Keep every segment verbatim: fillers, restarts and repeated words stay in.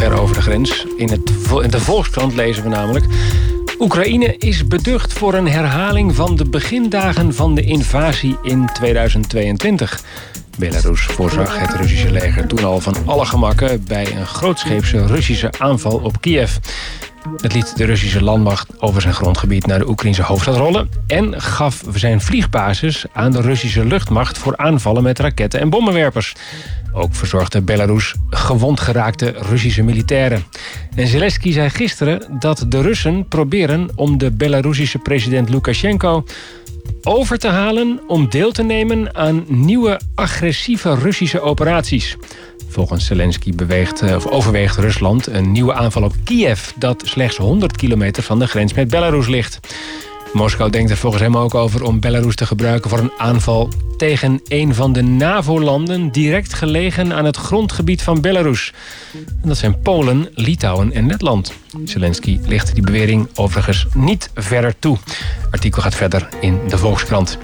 ver over de grens. In, het, in de Volkskrant lezen we namelijk: Oekraïne is beducht voor een herhaling van de begindagen van de invasie in tweeduizend tweeëntwintig. Belarus voorzag het Russische leger toen al van alle gemakken bij een grootscheepse Russische aanval op Kiev. Het liet de Russische landmacht over zijn grondgebied naar de Oekraïnse hoofdstad rollen en gaf zijn vliegbasis aan de Russische luchtmacht voor aanvallen met raketten en bommenwerpers. Ook verzorgde Belarus gewond geraakte Russische militairen. En Zelensky zei gisteren dat de Russen proberen om de Belarusische president Lukasjenko over te halen om deel te nemen aan nieuwe agressieve Russische operaties. Volgens Zelensky beweegt, of overweegt Rusland een nieuwe aanval op Kiev, dat slechts honderd kilometer van de grens met Belarus ligt. Moskou denkt er volgens hem ook over om Belarus te gebruiken voor een aanval tegen een van de NAVO-landen direct gelegen aan het grondgebied van Belarus. En dat zijn Polen, Litouwen en Letland. Zelensky licht die bewering overigens niet verder toe. Het artikel gaat verder in de Volkskrant.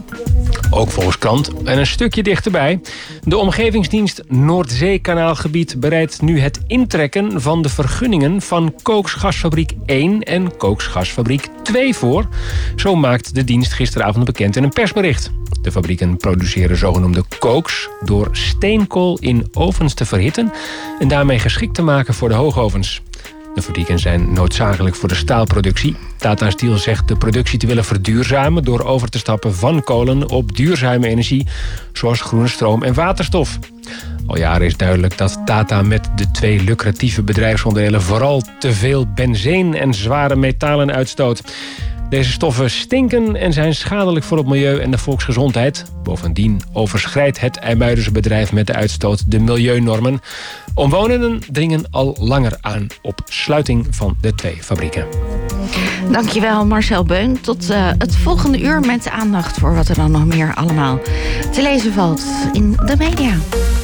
Ook Volkskrant en een stukje dichterbij. De omgevingsdienst Noordzeekanaalgebied bereidt nu het intrekken van de vergunningen van Kooksgasfabriek één en Kooksgasfabriek twee voor. Zo maakt de dienst gisteravond bekend in een persbericht. De fabrieken produceren zogenoemde kooks door steenkool in ovens te verhitten en daarmee geschikt te maken voor de hoogovens. De fabrieken zijn noodzakelijk voor de staalproductie. Tata Steel zegt de productie te willen verduurzamen door over te stappen van kolen op duurzame energie, zoals groene stroom en waterstof. Al jaren is duidelijk dat Tata met de twee lucratieve bedrijfsonderdelen vooral te veel benzine en zware metalen uitstoot. Deze stoffen stinken en zijn schadelijk voor het milieu en de volksgezondheid. Bovendien overschrijdt het IJmuidense bedrijf met de uitstoot de milieunormen. Omwonenden dringen al langer aan op sluiting van de twee fabrieken. Dankjewel Marcel Beun. Tot uh, het volgende uur met aandacht voor wat er dan nog meer allemaal te lezen valt in de media.